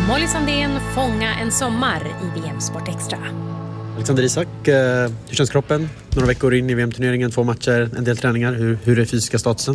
Molly Sandén, Fånga en sommar i VM Sport Extra. Alexander Isak, hur känns kroppen? Några veckor in i VM-turneringen, 2 matcher, en del träningar. Hur är fysiska statusen?